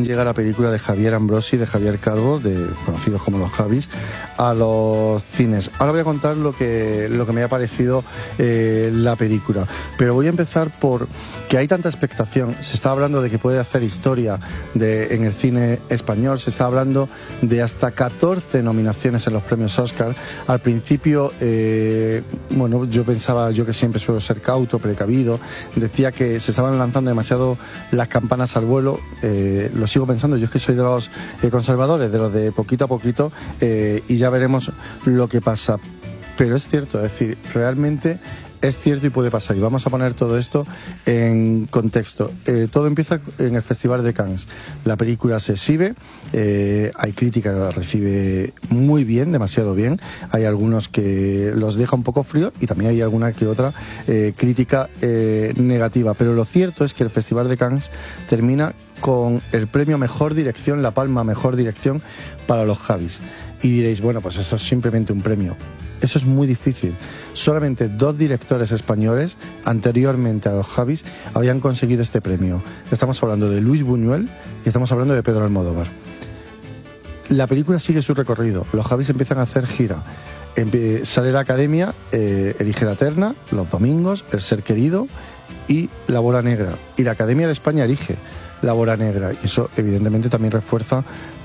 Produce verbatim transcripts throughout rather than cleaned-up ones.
llega la película de Javier Ambrosi, de Javier Calvo, de, conocidos como los Javis, a los cines. Ahora voy a contar lo que, lo que me ha parecido eh, la película, pero voy a empezar por que hay tanta expectación. Se está hablando de que puede hacer historia de, en el cine español, se está hablando de hasta catorce nominaciones en los premios Oscar. Al principio, eh, bueno, yo pensaba, yo que siempre suelo ser cauto, precavido, decía que se estaban lanzando demasiado las campanas al vuelo. Eh, lo sigo pensando, yo es que soy de los eh, conservadores, de los de poquito a poquito, eh, y ya veremos lo que pasa. Pero es cierto, es decir, realmente es cierto y puede pasar. Y vamos a poner todo esto en contexto. Eh, todo empieza en el Festival de Cannes. La película se exhibe, eh, hay crítica que la recibe muy bien, demasiado bien. Hay algunos que los deja un poco frío y también hay alguna que otra eh, crítica eh, negativa. Pero lo cierto es que el Festival de Cannes termina con el premio Mejor Dirección, la palma Mejor Dirección para los Javis. Y diréis, bueno, pues esto es simplemente un premio. Eso es muy difícil. Solamente dos directores españoles anteriormente a los Javis habían conseguido este premio. Estamos hablando de Luis Buñuel y estamos hablando de Pedro Almodóvar. La película sigue su recorrido. Los Javis empiezan a hacer gira. Empe- sale la Academia, eh, elige la terna, Los Domingos, El Ser Querido y La Bola Negra. Y la Academia de España elige La Bola Negra. Y eso evidentemente también refuerza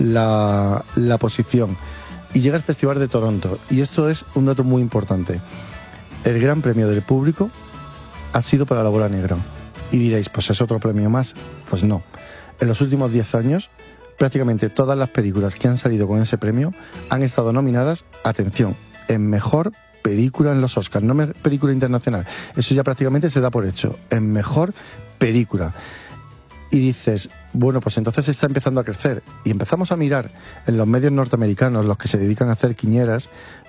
la, la posición. Y llega el Festival de Toronto. Y esto es un dato muy importante. El gran premio del público ha sido para La Bola Negra. Y diréis, pues es otro premio más. Pues no. En los últimos diez años, prácticamente todas las películas que han salido con ese premio han estado nominadas, atención, en mejor película en los Oscars, no me- película internacional. Eso ya prácticamente se da por hecho. En mejor película. Y dices, bueno, pues entonces está empezando a crecer. Y empezamos a mirar en los medios norteamericanos, los que se dedican a hacer quinieras,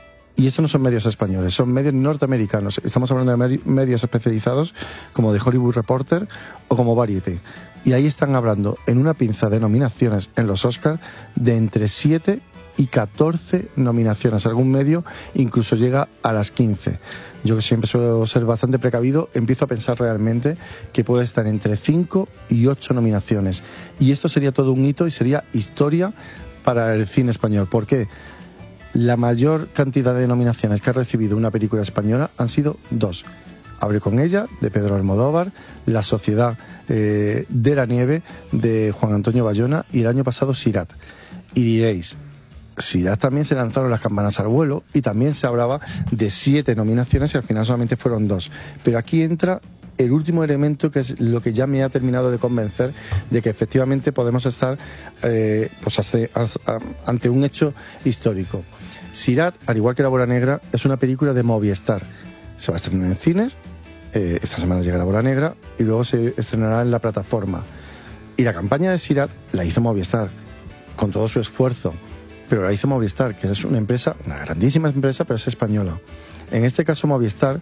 y estos no son medios españoles, son medios norteamericanos. Estamos hablando de meri- medios especializados como The Hollywood Reporter o como Variety. Y ahí están hablando en una pinza de nominaciones en los Oscars de entre siete y catorce nominaciones. Algún medio incluso llega a las quince. Yo, que siempre suelo ser bastante precavido, empiezo a pensar realmente que puede estar entre cinco y ocho nominaciones. Y esto sería todo un hito y sería historia para el cine español. ¿Por qué? La mayor cantidad de nominaciones que ha recibido una película española han sido dos. Hablé con ella, de Pedro Almodóvar, La Sociedad eh, de la Nieve, de Juan Antonio Bayona, y el año pasado Sirat. Y diréis, Sirat también se lanzaron las campanas al vuelo y también se hablaba de siete nominaciones y al final solamente fueron dos. Pero aquí entra el último elemento, que es lo que ya me ha terminado de convencer de que efectivamente podemos estar eh, pues hace, hace, ante un hecho histórico. Sirat, al igual que La Bola Negra, es una película de Movistar. Se va a estrenar en cines, eh, esta semana llega La Bola Negra y luego se estrenará en la plataforma. Y la campaña de Sirat la hizo Movistar, con todo su esfuerzo, pero la hizo Movistar, que es una empresa, una grandísima empresa, pero es española. En este caso Movistar,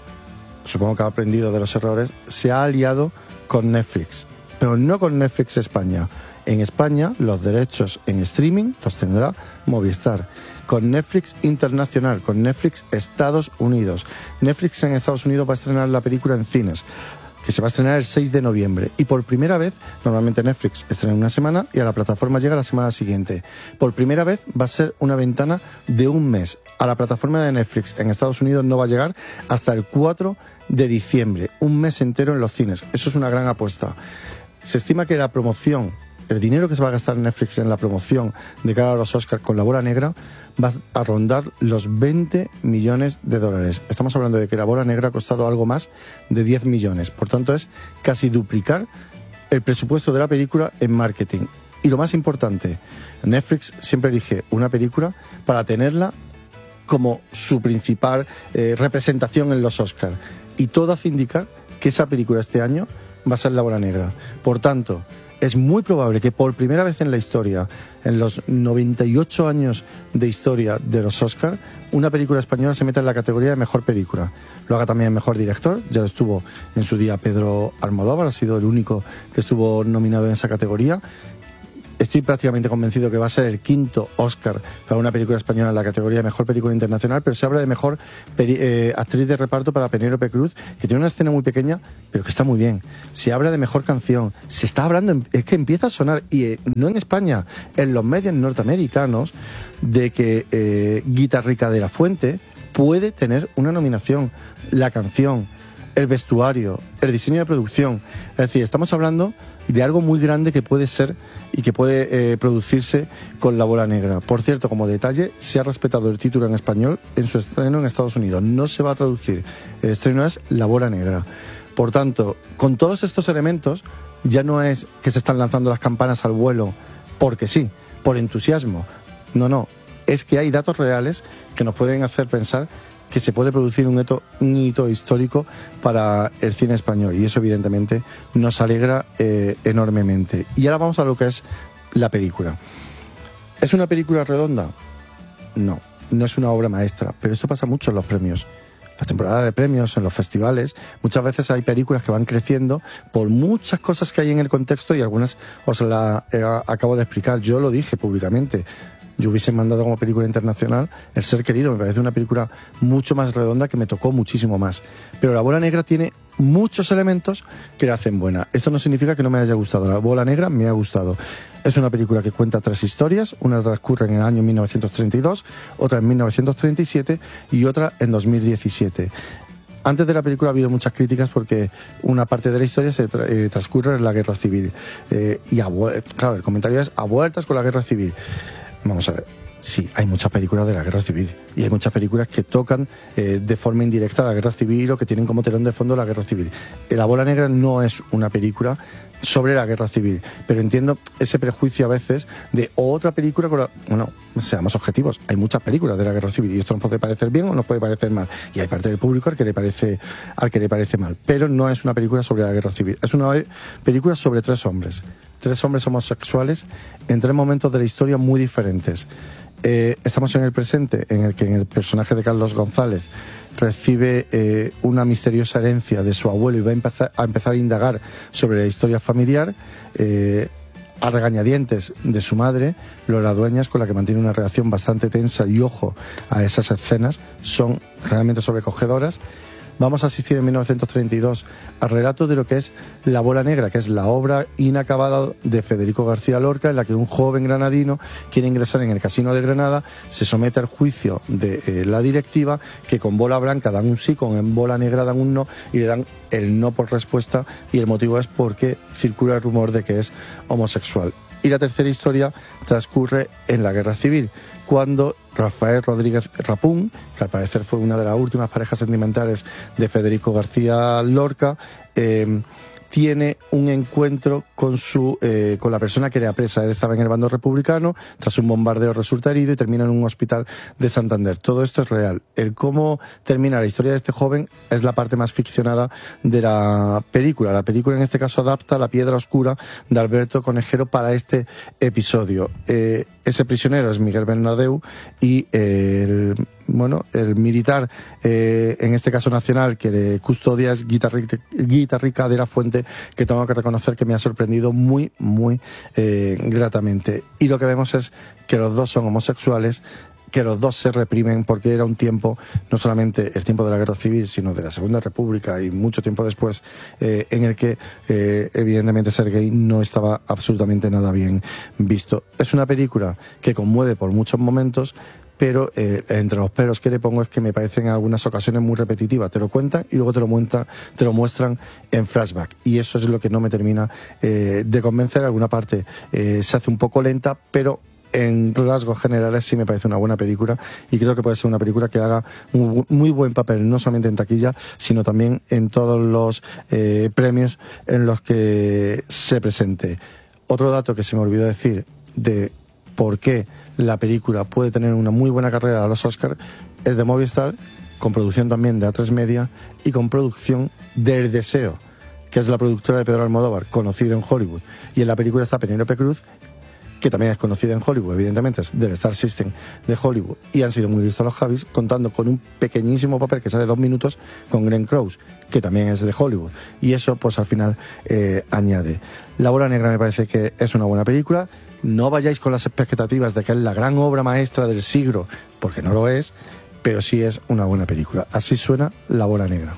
supongo que ha aprendido de los errores, se ha aliado con Netflix, pero no con Netflix España. En España los derechos en streaming los tendrá Movistar, con Netflix Internacional, con Netflix Estados Unidos. Netflix en Estados Unidos va a estrenar la película en cines, que se va a estrenar el seis de noviembre. Y por primera vez, normalmente Netflix estrena una semana y a la plataforma llega la semana siguiente. Por primera vez va a ser una ventana de un mes. A la plataforma de Netflix en Estados Unidos no va a llegar hasta el cuatro de diciembre. Un mes entero en los cines. Eso es una gran apuesta. Se estima que la promoción, el dinero que se va a gastar Netflix en la promoción de cara a los Oscars con La Bola Negra, va a rondar los veinte millones de dólares. Estamos hablando de que La Bola Negra ha costado algo más de diez millones. Por tanto, es casi duplicar el presupuesto de la película en marketing. Y lo más importante, Netflix siempre elige una película para tenerla como su principal eh, representación en los Oscars. Y todo hace indicar que esa película este año va a ser La Bola Negra. Por tanto, es muy probable que por primera vez en la historia, en los noventa y ocho años de historia de los Oscars, una película española se meta en la categoría de mejor película. Lo haga también mejor director, ya lo estuvo en su día Pedro Almodóvar, ha sido el único que estuvo nominado en esa categoría. estoy prácticamente convencido que va a ser el quinto Oscar para una película española en la categoría de Mejor Película Internacional, pero se habla de Mejor peri- eh, Actriz de Reparto para Penélope Cruz, que tiene una escena muy pequeña, pero que está muy bien. Se habla de Mejor Canción, se está hablando, es que empieza a sonar, y eh, no en España, en los medios norteamericanos, de que eh, Guitarrica de la Fuente puede tener una nominación. La canción, el vestuario, el diseño de producción. Es decir, estamos hablando de algo muy grande que puede ser y que puede eh, producirse con La Bola Negra. Por cierto, como detalle, se ha respetado el título en español en su estreno en Estados Unidos. No se va a traducir. El estreno es La Bola Negra. Por tanto, con todos estos elementos, ya no es que se están lanzando las campanas al vuelo porque sí, por entusiasmo. No, no. Es que hay datos reales que nos pueden hacer pensar que se puede producir un hito, un hito histórico para el cine español, y eso evidentemente nos alegra eh, enormemente. Y ahora vamos a lo que es la película. ¿Es una película redonda? No, no es una obra maestra, pero esto pasa mucho en los premios. La temporada de premios, en los festivales, muchas veces hay películas que van creciendo por muchas cosas que hay en el contexto, y algunas os las eh, acabo de explicar. Yo lo dije públicamente. Yo hubiese mandado como película internacional El Ser Querido, me parece una película mucho más redonda que me tocó muchísimo más. Pero La Bola Negra tiene muchos elementos que la hacen buena. Esto no significa que no me haya gustado. La Bola Negra me ha gustado. Es una película que cuenta tres historias, una transcurre en el año mil novecientos treinta y dos, otra en mil novecientos treinta y siete y otra en dos mil diecisiete. Antes de la película ha habido muchas críticas porque una parte de la historia se tra- eh, transcurre en la Guerra Civil. Eh, y a, claro, el comentario es a vueltas con la Guerra Civil. Vamos a ver, sí, hay muchas películas de la Guerra Civil y hay muchas películas que tocan eh, de forma indirecta la Guerra Civil o que tienen como telón de fondo la Guerra Civil. La Bola Negra no es una película sobre la Guerra Civil, pero entiendo ese prejuicio a veces de otra película con la... Bueno, seamos objetivos, hay muchas películas de la Guerra Civil y esto nos puede parecer bien o nos puede parecer mal, y hay parte del público al que le parece, al que le parece mal, pero no es una película sobre la Guerra Civil, es una película sobre tres hombres. Tres hombres homosexuales en tres momentos de la historia muy diferentes. Eh, estamos en el presente, en el que en el personaje de Carlos González recibe eh, una misteriosa herencia de su abuelo y va a empezar a, empezar a indagar sobre la historia familiar, eh, a regañadientes de su madre, Lola Dueñas, con la que mantiene una relación bastante tensa, y ojo a esas escenas, son realmente sobrecogedoras. Vamos a asistir en mil novecientos treinta y dos al relato de lo que es La Bola Negra, que es la obra inacabada de Federico García Lorca, en la que un joven granadino quiere ingresar en el Casino de Granada, se somete al juicio de eh, la directiva, que con bola blanca dan un sí, con bola negra dan un no, y le dan el no por respuesta, y el motivo es porque circula el rumor de que es homosexual. Y la tercera historia transcurre en la Guerra Civil, cuando Rafael Rodríguez Rapún, que al parecer fue una de las últimas parejas sentimentales de Federico García Lorca, eh, tiene un encuentro con su eh, con la persona que le apresa. Él estaba en el bando republicano, tras un bombardeo resulta herido y termina en un hospital de Santander. Todo esto es real. El cómo termina la historia de este joven es la parte más ficcionada de la película. La película en este caso adapta La Piedra Oscura de Alberto Conejero para este episodio. Eh, ese prisionero es Miguel Bernardeu y eh, el, bueno, el militar, eh, en este caso nacional, que le custodia es Guitarrica, Guitarrica de la Fuente, que tengo que reconocer que me ha sorprendido muy, muy eh, gratamente. Y lo que vemos es que los dos son homosexuales, que los dos se reprimen, porque era un tiempo, no solamente el tiempo de la Guerra Civil, sino de la Segunda República y mucho tiempo después, eh, en el que eh, evidentemente ser gay no estaba absolutamente nada bien visto. Es una película que conmueve por muchos momentos, pero eh, entre los peros que le pongo es que me parecen en algunas ocasiones muy repetitivas. Te lo cuentan y luego te lo, muestra, te lo muestran en flashback, y eso es lo que no me termina eh, de convencer. Alguna parte eh, se hace un poco lenta, pero en rasgos generales sí me parece una buena película, y creo que puede ser una película que haga un muy buen papel, no solamente en taquilla, sino también en todos los eh, premios en los que se presente. Otro dato que se me olvidó decir de por qué la película puede tener una muy buena carrera a los Oscars es de Movistar, con producción también de A tres Media y con producción de El Deseo, que es la productora de Pedro Almodóvar, conocido en Hollywood. Y en la película está Penélope Cruz, que también es conocida en Hollywood, evidentemente es del Star System de Hollywood, y han sido muy vistos los Javis, contando con un pequeñísimo papel que sale dos minutos con Glenn Close, que también es de Hollywood, y eso pues al final eh, añade. La Bola Negra me parece que es una buena película. No vayáis con las expectativas de que es la gran obra maestra del siglo, porque no lo es, pero sí es una buena película. Así suena La Bola Negra.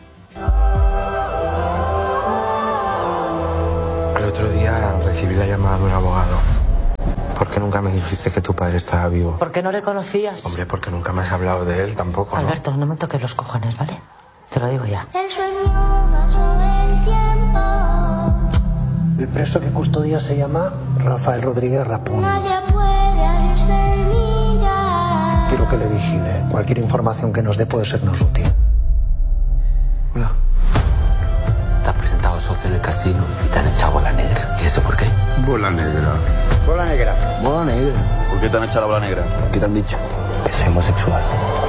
El otro día recibí la llamada de un abogado. ¿Por qué nunca me dijiste que tu padre estaba vivo? ¿Por qué no le conocías? Hombre, porque nunca me has hablado de él tampoco, ¿no? Alberto, no me toques los cojones, ¿vale? Te lo digo ya. El sueño pasó el tiempo. El preso que custodia se llama Rafael Rodríguez Rapón. Nadie puede abrir semillas. Quiero que le vigile. Cualquier información que nos dé puede sernos útil. Hola. Te has presentado socio en el casino y te han echado bola negra. ¿Y eso por qué? Bola negra. Bola negra. Bola negra. ¿Por qué te han echado la bola negra? ¿Qué te han dicho? Que soy homosexual.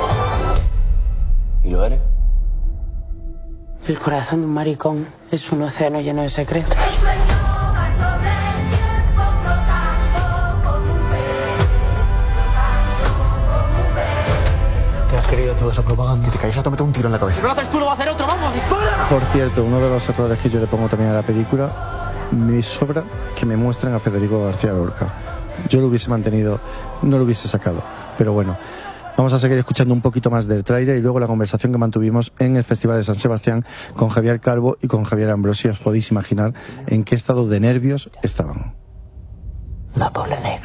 ¿Y lo eres? El corazón de un maricón es un océano lleno de secretos. El sueño va sobre el tiempo flotando como un pez, flotando como un pez. ¿Te has creído toda esa propaganda? Que te caigas a te meto un tiro en la cabeza. lo haces tú, lo va a hacer otro, vamos, dispara. Por cierto, uno de los errores que yo le pongo también a la película, me sobra que me muestren a Federico García Lorca. Yo lo hubiese mantenido, no lo hubiese sacado, pero bueno. Vamos a seguir escuchando un poquito más del tráiler y luego la conversación que mantuvimos en el Festival de San Sebastián con Javier Calvo y con Javier Ambrosi. Os podéis imaginar en qué estado de nervios estaban. La Bola Negra.